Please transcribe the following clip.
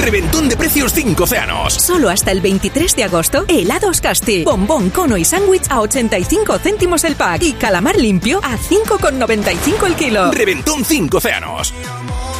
Reventón de precios 5 océanos. Solo hasta el 23 de agosto, helados Casti, bombón, cono y sándwich a 85 céntimos el pack y calamar limpio a 5,95 el kilo. Reventón 5 océanos.